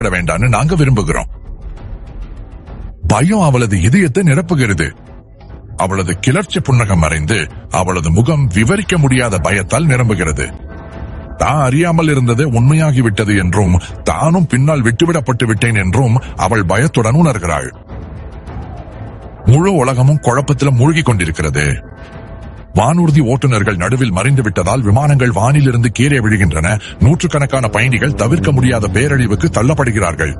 வேண்டான்னு நாங்க விரும்புகிறோம். பயம் அவளது இதயத்தை நிரப்புகிறது. அவளது கிளர்ச்சி புன்னகம் மறைந்து அவளது முகம் விவரிக்க முடியாத பயத்தால் நிரம்புகிறது. தான் அறியாமல் இருந்ததே உண்மையாகிவிட்டது என்றும் தானும் பின்னால் விட்டுவிடப்பட்டு விட்டேன் என்றும் அவள் பயத்துடன் உணர்கிறாள். முழு உலகமும் குழப்பத்தில் மூழ்கிக் கொண்டிருக்கிறது. வானூர்தி ஓட்டுநர்கள் நடுவில் மறைந்து விட்டதால் விமானங்கள் வானிலிருந்து கீழே விழுகின்றன. நூற்றுக்கணக்கான பயணிகள் தவிர்க்க முடியாத பேரழிவுக்கு தள்ளப்படுகிறார்கள்.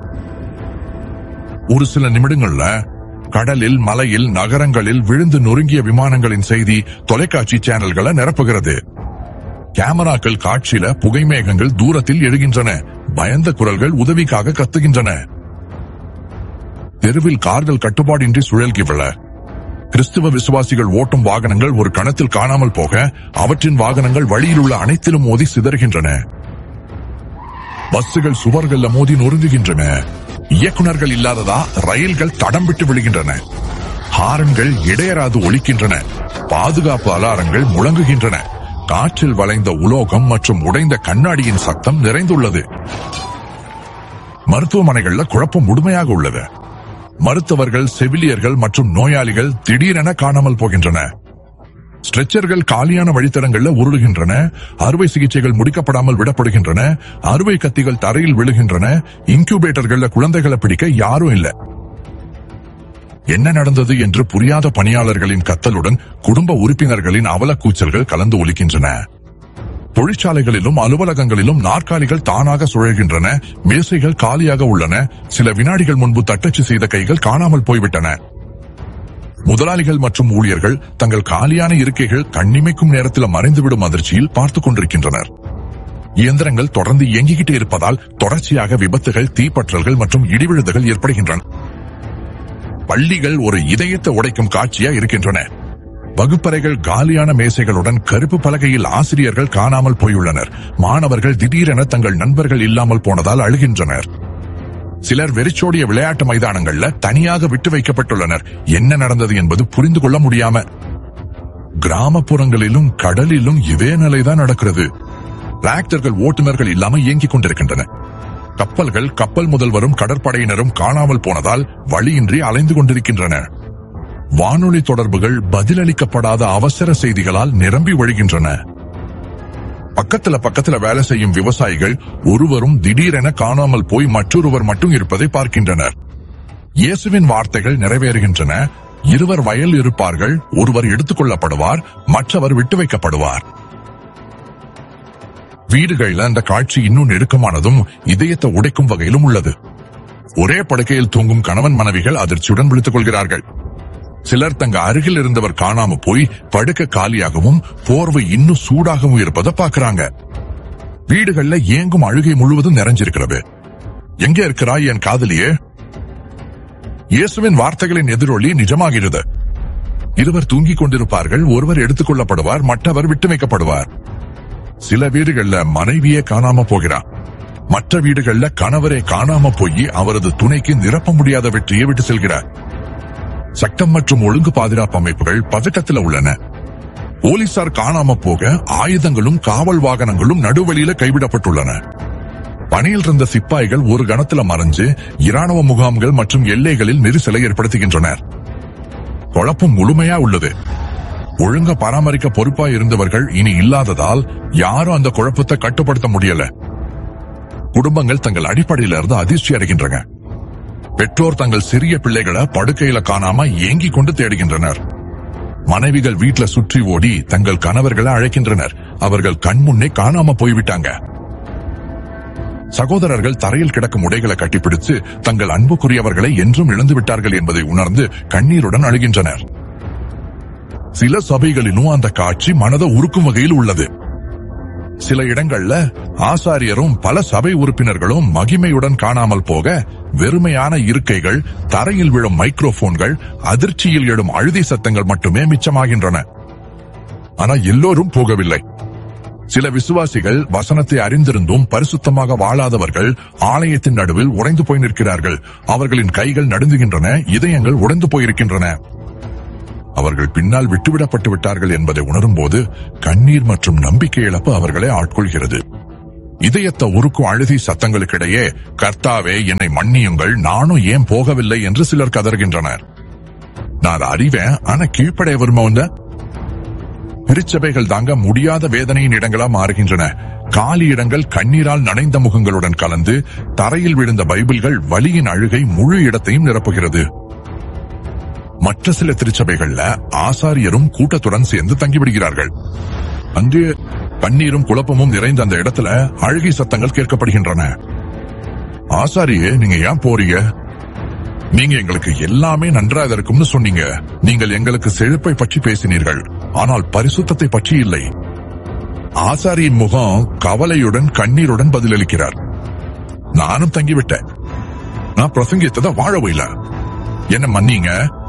ஒரு சில நிமிடங்கள்ல கடலில், மலையில், நகரங்களில் விழுந்து நொறுங்கிய விமானங்களின் செய்தி தொலைக்காட்சி சேனல்களை நிரப்புகிறது. கேமராக்கள் காட்சியில புகைமேகங்கள் தூரத்தில் எழுகின்றன. பயந்த குரல்கள் உதவிக்காக கத்துகின்றன. தெருவில் கார்கள் கட்டுப்பாடின்றி சுழல்கின்றன. கிறிஸ்துவ விசுவாசிகள் ஓட்டும் வாகனங்கள் ஒரு கணத்தில் காணாமல் போக அவற்றின் வாகனங்கள் வழியில் உள்ள அனைத்திலும் மோதி சிதறுகின்றன. பஸ்ஸுகள் சுவர்கள்ல மோதி நொறுங்குகின்றன. இயக்குநர்கள் இல்லாததா ரயில்கள் தடம் விட்டு விழுகின்றன. ஹாரன்கள் இடையராது ஒலிக்கின்றன. பாதுகாப்பு அலாரங்கள் முழங்குகின்றன. காற்றில் வளைந்த உலோகம் மற்றும் உடைந்த கண்ணாடியின் சத்தம் நிறைந்துள்ளது. மருத்துவமனைகள்ல குழப்பம் முழுமையாக உள்ளது. மருத்துவர்கள், செவிலியர்கள் மற்றும் நோயாளிகள் திடீரென காணாமல் போகின்றன. ஸ்ட்ரெச்சர்கள் காலியான வழித்தடங்கள்ல உருளுகின்றன. அறுவை சிகிச்சைகள் முடிக்கப்படாமல் விடப்படுகின்றன. அறுவை கத்திகள் தரையில் விழுகின்றன. இன்குபேட்டர்கள்ல குழந்தைகளை பிடிக்க யாரும் இல்ல. என்ன நடந்தது என்று புரியாத பணியாளர்களின் கத்தலுடன் குடும்ப உறுப்பினர்களின் அவலக்கூச்சல்கள் கலந்து ஒலிக்கின்றன. தொழிற்சாலைகளிலும் அலுவலகங்களிலும் நாற்காலிகள் தானாக சுழல்கின்றன. மேசைகள் காலியாக உள்ளன. சில வினாடிகள் முன்பு தட்டச்சு செய்த கைகள் காணாமல் போய்விட்டன. முதலாளிகள் மற்றும் ஊழியர்கள் தங்கள் காலியான இருக்கைகள் கண்ணிமைக்கும் நேரத்தில் மறைந்துவிடும் அதிர்ச்சியில் பார்த்துக் கொண்டிருக்கின்றனர். இயந்திரங்கள் தொடர்ந்து இயங்கிக்கிட்டே இருப்பதால் தொடர்ச்சியாக விபத்துகள், தீப்பற்றல்கள் மற்றும் இடிவிழுதுகள் ஏற்படுகின்றன. பள்ளிகள் ஒரு இதயத்தை உடைக்கும் காட்சியா இருக்கின்றன. வகுப்பறைகள் காலியான மேசைகளுடன் கருப்பு பலகையில் ஆசிரியர்கள் காணாமல் போயுள்ளனர். மாணவர்கள் திடீரென தங்கள் நண்பர்கள் இல்லாமல் போனதால் அழுகின்றனர். சிலர் வெறிச்சோடிய விளையாட்டு மைதானங்கள்ல தனியாக விட்டு வைக்கப்பட்டுள்ளனர். என்ன நடந்தது என்பது புரிந்து கொள்ள முடியாம. கிராமப்புறங்களிலும் கடலிலும் இதே நிலைதான் நடக்கிறது. டிராக்டர்கள் ஓட்டுநர்கள் இல்லாம இயங்கிக் கொண்டிருக்கின்றன. கப்பல்கள், கப்பல் முதல்வரும் கடற்படையினரும் காணாமல் போனதால் வழியின்றி அலைந்து கொண்டிருக்கின்றன. வானொலி தொடர்புகள் பதிலளிக்கப்படாத அவசர செய்திகளால் நிரம்பி வழிகின்றன. பக்கத்துல வேலை செய்யும் விவசாயிகள் ஒருவரும் திடீரென காணாமல் போய் மற்றொருவர் மட்டும் இருப்பதை பார்க்கின்றனர். இயேசுவின் வார்த்தைகள் நிறைவேறுகின்றன. இருவர் வயல் இருப்பார்கள், ஒருவர் எடுத்துக் கொள்ளப்படுவார், மற்றவர் விட்டு வைக்கப்படுவார். வீடுகளில் அந்த காட்சி இன்னும் நெருக்கமானதும் இதயத்தை உடைக்கும் வகையிலும் உள்ளது. ஒரே படுக்கையில் தூங்கும் கணவன் மனைவிகள் அதிர்ச்சியுடன் விழித்துக் கொள்கிறார்கள். சிலர் தங்க அருகில் இருந்தவர் காணாம போய் படுக்க காலியாகவும் போர்வை இன்னும் சூடாகவும் இருப்பதை பார்க்கிறாங்க. வீடுகள்ல ஏங்கும் அழுகை முழுவதும் நிறைஞ்சிருக்கிறது. எங்க இருக்கிறாய் என் காதலியே? இயேசுவின் வார்த்தைகளின் எதிரொலி நிஜமாகிறது. இருவர் தூங்கிக் கொண்டிருப்பார்கள், ஒருவர் எடுத்துக் கொள்ளப்படுவார், மற்றவர் விட்டு வைக்கப்படுவார். சில வீடுகள்ல மனைவியே காணாம போகிறார். மற்ற வீடுகள்ல கணவரே காணாம போய் அவரது துணைக்கு நிரப்ப முடியாத வெற்றியை விட்டு செல்கிறார். சட்டம் மற்றும் ஒழுங்கு பாதுகாப்பு அமைப்புகள் பதட்டத்தில் உள்ளன. போலீசார் காணாம போக ஆயுதங்களும் காவல் வாகனங்களும் நடுவழியில கைவிடப்பட்டுள்ளன. பணியில் இருந்த சிப்பாய்கள் ஒரு கணத்துல மறைஞ்சு இராணுவ முகாம்கள் மற்றும் எல்லைகளில் நெரிசலை ஏற்படுத்துகின்றனர். குழப்பம் முழுமையா உள்ளது. ஒழுங்க பராமரிக்க பொறுப்பா இருந்தவர்கள் இனி இல்லாததால் யாரும் அந்த குழப்பத்தை கட்டுப்படுத்த முடியல. குடும்பங்கள் தங்கள் அடிப்படையில இருந்து அதிர்ச்சி அடைகின்றன. பெற்றோர் தங்கள் சிறிய பிள்ளைகளை படுக்கையில காணாம ஏங்கிக் கொண்டு தேடுகின்றனர். மனைவிகள் வீட்டுல சுற்றி ஓடி தங்கள் கணவர்களை அழைக்கின்றனர். அவர்கள் கண்முன்னே காணாம போய்விட்டாங்க. சகோதரர்கள் தரையில் கிடக்கும் உடைகளை கட்டிப்பிடித்து தங்கள் அன்புக்குரியவர்களை என்றும் இழந்து விட்டார்கள் என்பதை உணர்ந்து கண்ணீருடன் அழுகின்றனர். சில சபைகளிலும் அந்த காட்சி மனதை உருக்கும் வகையில் உள்ளது. சில இடங்கள்ல ஆசாரியரும் பல சபை உறுப்பினர்களும் மகிமையுடன் காணாமல் போக வெறுமையான இருக்கைகள், தரையில் விழும் மைக்ரோபோன்கள், அதிர்ச்சியில் எழும் அழுதை சத்தங்கள் மட்டுமே மிச்சமாகின்றன. ஆனா எல்லோரும் போகவில்லை. சில விசுவாசிகள் வசனத்தை அறிந்திருந்தும் பரிசுத்தமாக வாழாதவர்கள் ஆலயத்தின் நடுவில் உடைந்து போய் நிற்கிறார்கள். அவர்களின் கைகள் நடுங்குகின்றன, இதயங்கள் உடைந்து போயிருக்கின்றன. அவர்கள் பின்னால் விட்டுவிடப்பட்டு விட்டார்கள் என்பதை உணரும் போது கண்ணீர் மற்றும் நம்பிக்கை இழப்பு அவர்களை ஆட்கொள்கிறது. இதயத்தை உருக்கும் அழுகை சத்தங்களுக்கிடையே, கர்த்தாவே என்னை மன்னியுங்கள், நானும் ஏன் போகவில்லை என்று சிலர் கதறுகின்றனர். நான் அறிவேன், ஆனா கீழ்ப்படைய விரும்ப திருச்சபைகள் தாங்க முடியாத வேதனையின் இடங்களா மாறுகின்றன. காலி இடங்கள் கண்ணீரால் நனைந்த முகங்களுடன் கலந்து தரையில் விழுந்த பைபிள்கள் வலியின் அழுகை முழு இடத்தையும் நிரப்புகிறது. மற்ற சில திருச்சபைகள்ல ஆசாரியரும் கூட்டத்துடன் சேர்ந்து தங்கிவிடுகிறார்கள். அங்கே கண்ணீரும் குழப்பமும் நிறைந்த அந்த இடத்துல அழுகை சத்தங்கள் கேட்கப்படுகின்றன. ஆசாரியே, நீங்க ஏன் போறீங்க? நீங்க எங்களுக்கு எல்லாமே நன்றாக இருக்கும்னு சொன்னீங்க. நீங்கள் எங்களுக்கு செழிப்பை பற்றி பேசினீர்கள், ஆனால் பரிசுத்தத்தை பற்றி இல்லை. ஆசாரியின் முகம் கவலையுடன் கண்ணீருடன் பதிலளிக்கிறார். நானும் தங்கிவிட்டேன். நான் பிரசங்கித்ததை வாழவே இல்ல. என்ன மன்னிங்க.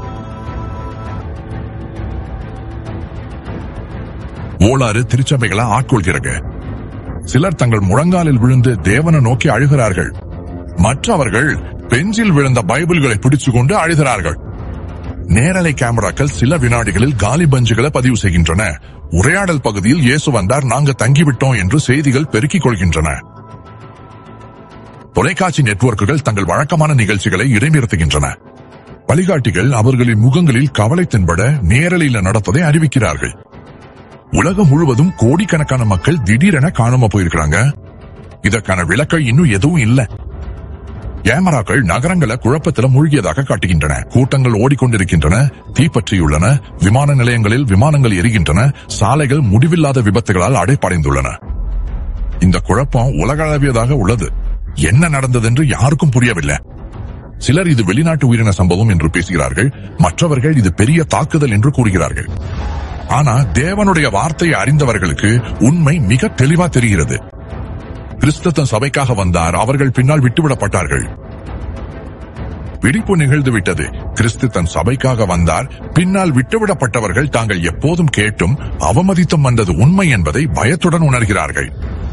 ஓளாறு திருச்சபைகளை ஆட்கொள்கிறது. சிலர் தங்கள் முழங்காலில் விழுந்து தேவனை நோக்கி அழுகிறார்கள். மற்றவர்கள் பெஞ்சில் விழுந்த பைபிள்களை பிடிச்சுக்கொண்டு அழுகிறார்கள். நேரலை கேமராக்கள் சில வினாடிகளில் காலி பஞ்சுகளை பதிவு செய்கின்றன. உரையாடல் பகுதியில் இயேசு வந்தார், நாங்க தங்கிவிட்டோம் என்று செய்திகள் பெருக்கிக் கொள்கின்றன. தொலைக்காட்சி நெட்வொர்க்குகள் தங்கள் வழக்கமான நிகழ்ச்சிகளை இடைநிறுத்துகின்றன. வழிகாட்டிகள் அவர்களின் முகங்களில் கவலை தென்பட நேரலையில் நடப்பதை அறிவிக்கிறார்கள். உலகம் முழுவதும் கோடிக்கணக்கான மக்கள் திடீரென காணாம போயிருக்கிறாங்க. இதற்கான விளக்கம் இன்னும் எதுவும் இல்ல. கேமராக்கள் நகரங்களை குழப்பத்தில் மூழ்கியதாக காட்டுகின்றன. கூட்டங்கள் ஓடிக்கொண்டிருக்கின்றன, தீப்பற்றியுள்ளன, விமான நிலையங்களில் விமானங்கள் எரிகின்றன, சாலைகள் முடிவில்லாத விபத்துகளால் அடைப்படைந்துள்ளன. இந்த குழப்பம் உலகளவியதாக உள்ளது. என்ன நடந்தது என்று யாருக்கும் புரியவில்லை. சிலர் இது வெளிநாட்டு உயிரின சம்பவம் என்று பேசுகிறார்கள், மற்றவர்கள் இது பெரிய தாக்குதல் என்று கூறுகிறார்கள். ஆனா தேவனுடைய வார்த்தையை அறிந்தவர்களுக்கு உண்மை மிக தெளிவா தெரிகிறது. கிறிஸ்து தன் சபைக்காக வந்தார், அவர்கள் பின்னால் விட்டுவிடப்பட்டார்கள். பிடிப்பு நிகழ்ந்துவிட்டது. கிறிஸ்து தன் சபைக்காக வந்தார், பின்னால் விட்டுவிடப்பட்டவர்கள் தாங்கள் எப்போதும் கேட்டும் அவமதித்தும் வந்தது உண்மை என்பதை பயத்துடன் உணர்கிறார்கள்.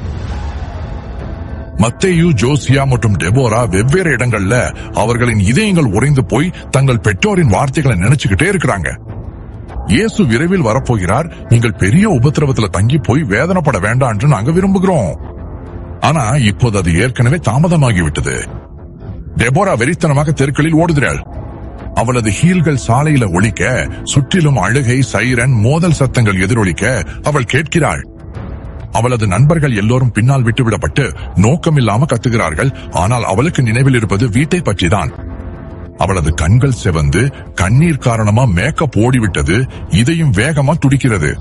மத்தேயு, ஜோசியா மற்றும் டெபோரா வெவ்வேறு இடங்கள்ல அவர்களின் இதயங்கள் உறைந்து போய் தங்கள் பெற்றோரின் வார்த்தைகளை நினைச்சுக்கிட்டே இருக்கிறாங்க. இயேசு விரைவில் வரப்போகிறார், நீங்கள் பெரிய உபத்திரவத்துல தங்கி போய் வேதனைப்பட வேண்டாம் என்று நாங்க விரும்புகிறோம். ஆனா இப்போது அது ஏற்கனவே தாமதமாகிவிட்டது. டெபோரா வெறித்தனமாக தெருக்களில் ஓடுகிறாள். அவளது ஹீல்கள் சாலையில ஒலிக்க, சுற்றிலும் அழுகை, சைரன், மோதல் சத்தங்கள் எதிரொலிக்க அவள் கேட்கிறாள். அவளது நண்பர்கள் எல்லோரும் பின்னால் விட்டுவிடப்பட்டு நோக்கமில்லாம கத்துகிறார்கள். ஆனால் அவளுக்கு நினைவில் இருப்பது வீட்டை பற்றிதான். அவளது கண்கள் செவந்து கண்ணீர் காரணமா மேக்கப் ஓடிவிட்டது. இதையும் வேகமா துடிக்கிறது.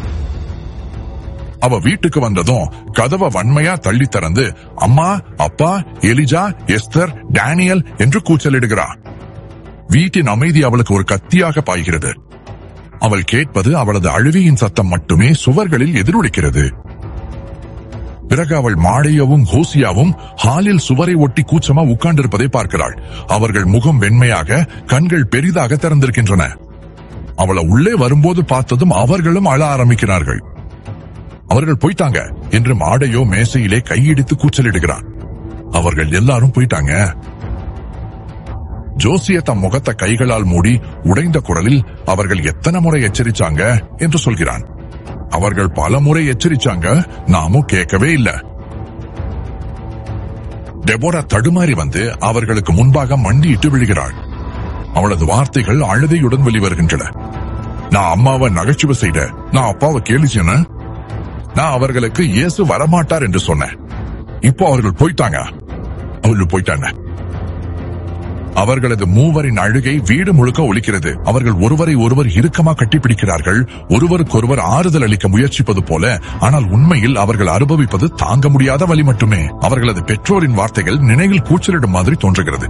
அவ வீட்டுக்கு வந்ததும் கதவை வன்மையா தள்ளி திறந்து அம்மா, அப்பா, எலிஜா, எஸ்தர், டேனியல் என்று கூச்சலிடுகிறார். வீட்டின் அமைதி அவளுக்கு ஒரு கத்தியாக பாய்கிறது. அவள் கேட்பது அவளது அழுகையின் சத்தம் மட்டுமே சுவர்களில் எதிரொலிக்கிறது. பிறகு அவள் மாடையவும் ஹோசியாவும் ஹாலில் சுவரை ஒட்டி கூச்சமா உட்கார்ந்திருப்பதை பார்க்கிறாள். அவர்கள் முகம் வெண்மையாக, கண்கள் பெரிதாக திறந்திருக்கின்றன. அவளை உள்ளே வரும்போது பார்த்ததும் அவர்களும் அழ ஆரம்பிக்கிறார்கள். அவர்கள் போயிட்டாங்க என்று மாடையோ மேசையிலே கையிடித்து கூச்சலிடுகிறான். அவர்கள் எல்லாரும் போயிட்டாங்க. ஜோசிய தம் முகத்தை கைகளால் மூடி உடைந்த குரலில் அவர்கள் எத்தனை முறை எச்சரிச்சாங்க என்று சொல்கிறான். அவர்கள் பல முறை எச்சரிச்சாங்க, நாமும் கேட்கவே இல்ல. டெபோரா தடுமாறி வந்து அவர்களுக்கு முன்பாக மண்டியிட்டு விழுகிறாள். அவளது வார்த்தைகள் அழுதையுடன் வெளிவருகின்றன. நான் அம்மாவை நகைச்சுவை செய்த, நான் அப்பாவை கேலி செய்ய, நான் அவர்களுக்கு இயேசு வரமாட்டார் என்று சொன்னேன். இப்போ அவர்கள் போயிட்டாங்க. அவர்களது மூவரின் அழுகை வீடு முழுக்க ஒலிக்கிறது. அவர்கள் ஒருவரை ஒருவர் இறுக்கமா கட்டிப்பிடிக்கிறார்கள், ஒருவருக்கொருவர் ஆறுதல் அளிக்க முயற்சிப்பது போல. ஆனால் உண்மையில் அவர்கள் அனுபவிப்பது தாங்க முடியாத வலி மட்டுமே. அவர்களது பெற்றோரின் வார்த்தைகள் நினைவில் கூச்சலிடும் மாதிரி தோன்றுகிறது.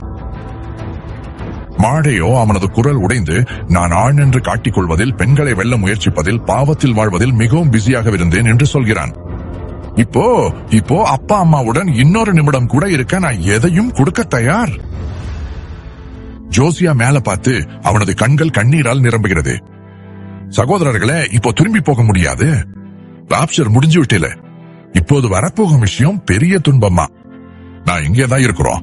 மாடையோ அவனது குரல் உடைந்து, நான் ஆண் என்று காட்டிக் கொள்வதில், பெண்களை வெல்ல முயற்சிப்பதில், பாவத்தில் வாழ்வதில் மிகவும் பிஸியாக இருந்தேன் என்று சொல்கிறான். இப்போ அப்பா அம்மாவுடன் இன்னொரு நிமிடம் கூட இருக்க நான் எதையும் கொடுக்க தயார். ஜோசியா மேல பார்த்து அவனது கண்கள் கண்ணீரால் நிரம்புகிறது. சகோதரர்களே, இப்போ திரும்பி போக முடியாது. ராப்சர் முடிஞ்சு விட்டல. இப்போது வரப்போகும் விஷயம் பெரிய துன்பமா. நான் இங்கேதான் இருக்கிறோம்.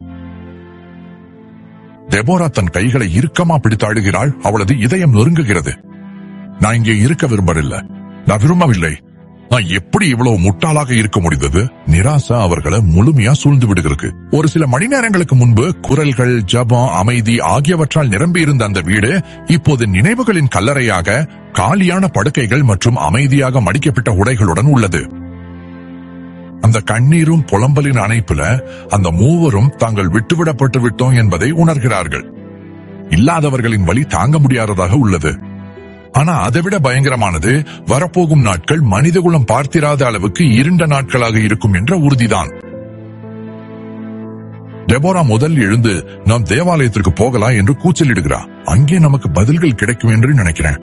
டெபோரா தன் கைகளை இறுக்கமா பிடித்து அழுகிறாள். அவளது இதயம் நொறுங்குகிறது. நான் இங்கே இருக்க விரும்பவில்லை. நான் விரும்பவில்லை. நான் எப்படி இவ்வளவு முட்டாளாக இருக்க முடிந்தது? நிராசா அவர்களை முழுமையா சூழ்ந்து விடுகிறது. ஒரு சில மணி நேரங்களுக்கு முன்பு குரல்கள், ஜபம், அமைதி ஆகியவற்றால் நிரம்பியிருந்த அந்த வீடு இப்போது நினைவுகளின் கல்லறையாக, காலியான படுக்கைகள் மற்றும் அமைதியாக மடிக்கப்பட்ட உடைகளுடன் உள்ளது. அந்த கண்ணீரும் புலம்பலின் அணைப்புல அந்த மூவரும் தாங்கள் விட்டுவிடப்பட்டு விட்டோம் என்பதை உணர்கிறார்கள். இல்லாதவர்களின் வலி தாங்க முடியாததாக உள்ளது. ஆனா அதைவிட பயங்கரமானது, வரப்போகும் நாட்கள் மனிதகுலம் பார்த்திராத அளவுக்கு இருண்ட நாட்களாக இருக்கும் என்ற உறுதிதான். டெபோரா முதல் எழுந்து நாம் தேவாலயத்திற்கு போகலாம் என்று கூச்சலிடுகிறார். அங்கே நமக்கு பதில்கள் கிடைக்கும் என்று நினைக்கிறேன்.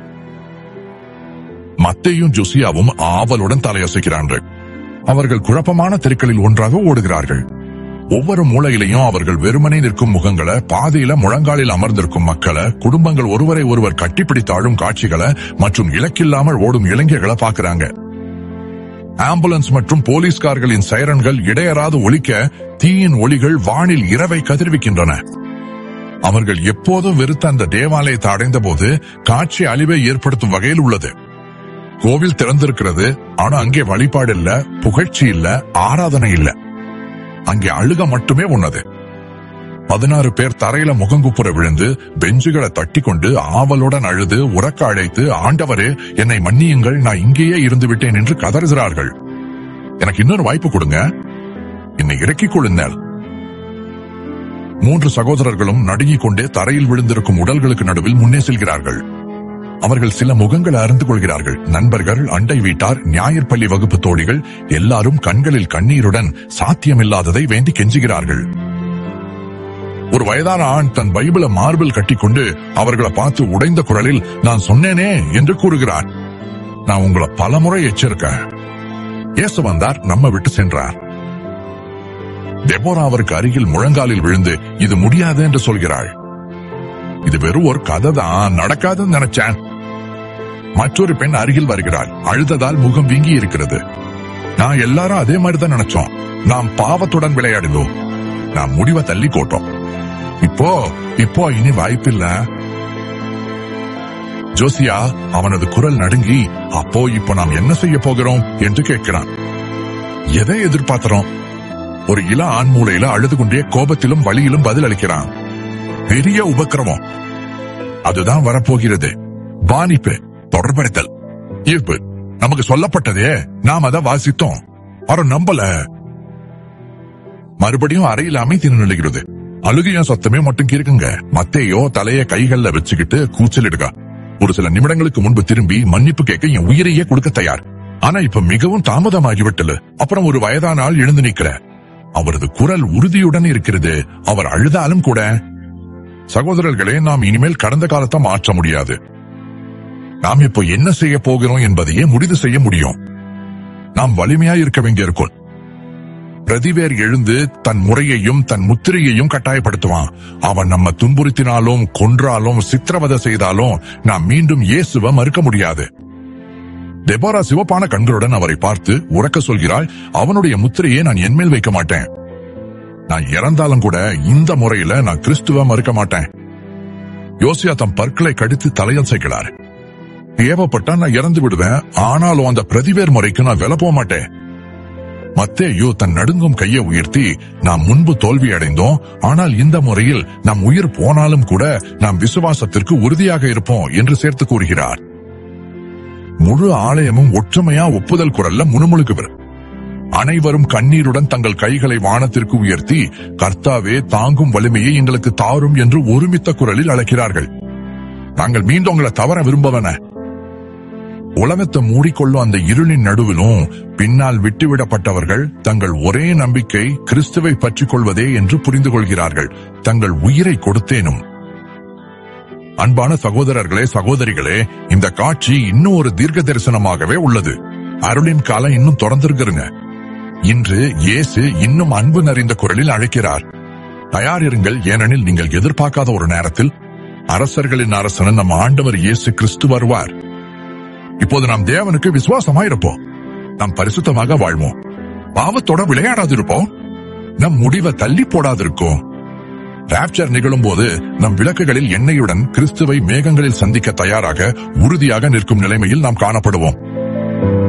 மத்தேயும் ஜோசியாவும் ஆவலுடன் தலையசைக்கிறார்கள். அவர்கள் குழப்பமான தெருக்களில் ஒன்றாக ஓடுகிறார்கள். ஒவ்வொரு மூலையிலையும் அவர்கள் வெறுமனே நிற்கும் முகங்களை, பாதையில முழங்காலில் அமர்ந்திருக்கும் மக்களை, குடும்பங்கள் ஒருவரை ஒருவர் கட்டிப்பிடித்து ஆடும் காட்சிகளை மற்றும் இலக்கில்லாமல் ஓடும் இளைஞர்களை பார்க்கிறாங்க. ஆம்புலன்ஸ் மற்றும் போலீஸ்கார்களின் சைரன்கள் இடையறாது ஒலிக்க, தீயின் ஒளிகள் வானில் இரவை கதிர்விக்கின்றன. அவர்கள் எப்போதும் வெறுத்த அந்த தேவாலயத்தை அடைந்த போது காட்சி அழிவை ஏற்படுத்தும் வகையில் உள்ளது. கோவில் திறந்திருக்கிறது, ஆனா அங்கே வழிபாடு இல்ல, புகழ்ச்சி இல்ல, ஆராதனை இல்ல. அங்கே அழுக மட்டுமே உள்ளது. 16 பேர் தரையில முகங்குப்புற விழுந்து பெஞ்சுகளை தட்டி கொண்டு ஆவலுடன் அழுது உறக்க அழைத்து, ஆண்டவரே என்னை மன்னியுங்கள், நான் இங்கேயே இருந்து விட்டேன் என்று கதறுகிறார்கள். எனக்கு இன்னொரு வாய்ப்பு கொடுங்க, என்னை இறக்கிக் கொள்ளுங்கள். 3 சகோதரர்களும் நடுங்கிக் கொண்டே தரையில் விழுந்திருக்கும் உடல்களுக்கு நடுவில் முன்னே செல்கிறார்கள். அவர்கள் சில முகங்களை அறிந்து கொள்கிறார்கள். நண்பர்கள், அண்டை வீட்டார், ஞாயிற்பள்ளி வகுப்பு தோழிகள் எல்லாரும் கண்களில் கண்ணீருடன் சாத்தியமில்லாததை வேண்டி கெஞ்சுகிறார்கள். ஒரு வயதான ஆண் தன் பைபிளை மார்பில் கட்டிக்கொண்டு அவர்களை பார்த்து உடைந்த குரலில், நான் சொன்னேனே என்று கூறுகிறார். நான் உங்களை பலமுறை எச்சரிக்கேன். இயேசு வந்தார், நம்ம விட்டு சென்றார். டெபோரா அவருக்கு அருகில் முழங்காலில் விழுந்து, இது முடியாது என்று சொல்கிறாள். இது வெறும் ஒரு கதை தான், நடக்காதுன்னு நினைச்சேன். மற்றொரு பெண் அருகில் வருகிறாள். அழுததால் முகம் வீங்கி இருக்கிறது. நான் எல்லாரும் அதே மாதிரிதான் நினைச்சோம். நாம் பாவத்துடன் விளையாடினோம். நான் முடிவை தள்ளி கோட்டோம். இப்போ இனி வாய்ப்பில்ல. ஜோசியா அவனது குரல் நடுங்கி, இப்போ நாம் என்ன செய்ய போகிறோம் என்று கேட்கிறான். எதை எதிர்பார்க்கிறோம்? ஒரு இள ஆண் மூலையில அழுது கொண்டே கோபத்திலும் வலியிலும் பதில் அளிக்கிறான். பெரிய உபக்கிரமம் அதுதான் வரப்போகிறது. பானிப்பு, தொடர்படுத்தல், ஈர்ப்பு. நமக்கு சொல்லப்பட்டதே, நாம் அதை வாசித்தோம், அவன் நம்பல. மறுபடியும் அறையில் அமைதி நிலைகிறது. அழுகையும் சத்தமே மட்டும் கேட்குங்க. மத்தேயோ தலைய கைகள்ல வச்சுக்கிட்டு கூச்சலிடுக. ஒரு சில நிமிடங்களுக்கு முன்பு திரும்பி மன்னிப்பு கேட்க என் உயிரையே கொடுக்க தயார். ஆனா இப்ப மிகவும் தாமதமாகிவிட்டது. அப்புறம் ஒரு வயதான ஆள் எழுந்து நிற்கிற. அவரது குரல் உறுதியுடன் இருக்கிறது. அவர் அழுதாலும் கூட, சகோதரர்களே, நாம் இனிமேல் கடந்த காலத்தை மாற்ற முடியாது. நாம் இப்போ என்ன செய்ய போகிறோம் என்பதையே முடிவு செய்ய முடியும். நாம் வலிமையா இருக்க வேண்டியிருக்கும். பிரதிவேர் எழுந்து தன் முறையையும் தன் முத்திரையையும் கட்டாயப்படுத்துவான். அவன் நம்ம துன்புறுத்தினாலும் கொன்றாலும் சித்திரவதை செய்தாலும் நாம் மீண்டும் இயேசுவை மறுக்க முடியாது. டெபோரா சிவப்பான கண்களுடன் அவரை பார்த்து உறக்க சொல்கிறாள், அவனுடைய முத்திரையை நான் என்மேல் வைக்க மாட்டேன். நான் இறந்தாலும் கூட இந்த முறையில நான் கிறிஸ்துவ மறுக்க மாட்டேன். யோசியா தம் பற்களை கடித்து தலையசைக்கிறார். தேவைப்பட்டா நான் இறந்து விடுவேன், ஆனாலும் அந்த பிரதிவேர் முறைக்கு நான் வில போக மாட்டேன். மத்தேயு தன் நடுங்கும் கையை உயர்த்தி, நாம் முன்பு தோல்வி அடைந்தோம், ஆனால் இந்த முறையில் நம் உயிர் போனாலும் கூட நாம் விசுவாசத்திற்கு உறுதியாக இருப்போம் என்று சேர்த்து கூறுகிறார். முழு ஆலயமும் ஒற்றுமையா ஒப்புதல் குரல்ல முணுமுணுக்குவர். அனைவரும் கண்ணீருடன் தங்கள் கைகளை வானத்திற்கு உயர்த்தி, கர்த்தாவே தாங்கும் வலிமையை எங்களுக்கு தாரும் என்று ஒருமித்த குரலில் அழைக்கிறார்கள். நாங்கள் மீண்டும் உங்களை தவற விரும்பவன. உலகத்தை மூடிக்கொள்ளும் அந்த இருளின் நடுவிலும் பின்னால் விட்டுவிடப்பட்டவர்கள் தங்கள் ஒரே நம்பிக்கை கிறிஸ்துவை பற்றிக் கொள்வதே என்று புரிந்து கொள்கிறார்கள். தங்கள் உயிரை கொடுத்தேனும். அன்பான சகோதரர்களே, சகோதரிகளே, இந்த காட்சி இன்னும் ஒரு தீர்க்க தரிசனமாகவே உள்ளது. அருளின் காலம் இன்னும் தொடர்ந்திருக்கிறங்க. இன்று இயேசு இன்னும் அன்பு நிறைந்த குரலில் அழைக்கிறார். தயாரிருங்கள், ஏனெனில் நீங்கள் எதிர்பார்க்காத ஒரு நேரத்தில் அரசர்களின் அரசன் நம் ஆண்டவர் இயேசு கிறிஸ்து வருவார். இப்போது நாம் தேவனுக்கு விசுவாசமாயிருப்போம். நாம் பரிசுத்தமாக வாழ்வோம். பாவத்தோட விளையாடாதிருப்போம். நம் முடிவை தள்ளி போடாதிருக்கோம். ராப்சர் நிகழும் போது நம் விளக்குகளில் எண்ணெயுடன் கிறிஸ்துவை மேகங்களில் சந்திக்க தயாராக உறுதியாக நிற்கும் நிலைமையில் நாம் காணப்படுவோம்.